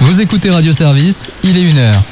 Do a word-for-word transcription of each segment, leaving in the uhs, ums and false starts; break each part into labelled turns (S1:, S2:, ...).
S1: Vous écoutez Radio Service, il est une heure.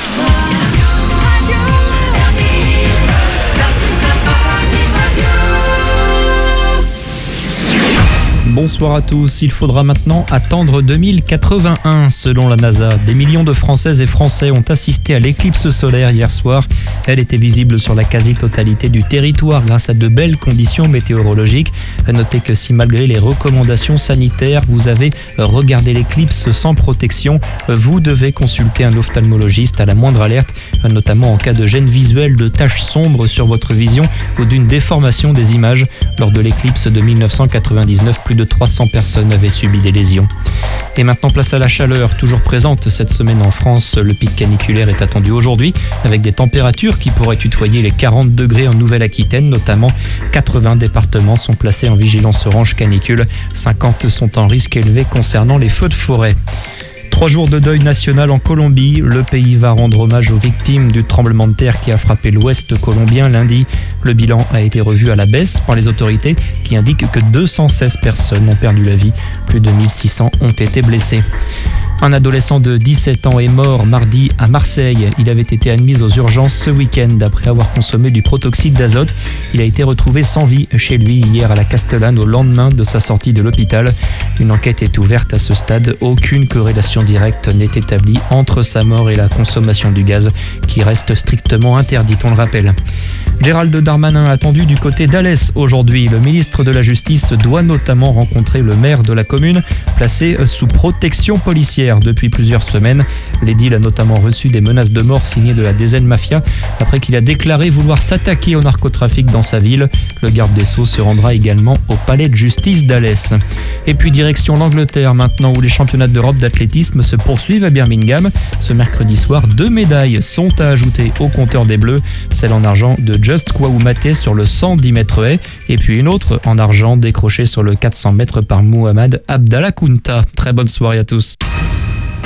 S2: Bonsoir à tous, il faudra maintenant attendre deux mille quatre-vingt-un selon la NASA. Des millions de Françaises et Français ont assisté à l'éclipse solaire hier soir. Elle était visible sur la quasi-totalité du territoire grâce à de belles conditions météorologiques. Notez que si malgré les recommandations sanitaires, vous avez regardé l'éclipse sans protection, vous devez consulter un ophtalmologiste à la moindre alerte, notamment en cas de gêne visuelle, de taches sombres sur votre vision ou d'une déformation des images. Lors de l'éclipse de mille neuf cent quatre-vingt-dix-neuf, plus de trois cents personnes avaient subi des lésions. Et maintenant place à la chaleur, toujours présente cette semaine en France. Le pic caniculaire est attendu aujourd'hui avec des températures qui pourraient tutoyer les quarante degrés en Nouvelle-Aquitaine notamment. quatre-vingts départements sont placés en vigilance orange canicule, cinquante sont en risque élevé concernant les feux de forêt. Trois jours de deuil national en Colombie. Le pays va rendre hommage aux victimes du tremblement de terre qui a frappé l'ouest colombien lundi. Le bilan a été revu à la baisse par les autorités qui indiquent que deux cent seize personnes ont perdu la vie. Plus de mille six cents ont été blessés. Un adolescent de dix-sept ans est mort mardi à Marseille. Il avait été admis aux urgences ce week-end après avoir consommé du protoxyde d'azote. Il a été retrouvé sans vie chez lui hier à la Castellane au lendemain de sa sortie de l'hôpital. Une enquête est ouverte à ce stade. Aucune corrélation directe n'est établie entre sa mort et la consommation du gaz qui reste strictement interdite, on le rappelle. Gérald Darmanin attendu du côté d'Alès aujourd'hui. Le ministre de la Justice doit notamment rencontrer le maire de la commune placé sous protection policière depuis plusieurs semaines. L'édile a notamment reçu des menaces de mort signées de la D Z N Mafia après qu'il a déclaré vouloir s'attaquer au narcotrafic dans sa ville. Le garde des Sceaux se rendra également au palais de justice d'Alès. Et puis direction l'Angleterre maintenant où les championnats d'Europe d'athlétisme se poursuivent à Birmingham. Ce mercredi soir, deux médailles sont à ajouter au compteur des Bleus. Celle en argent de Just Kouaoumate sur le cent dix mètres haies et puis une autre en argent décrochée sur le quatre cents mètres par Mohamed Abdallah Kounta. Très bonne soirée à tous.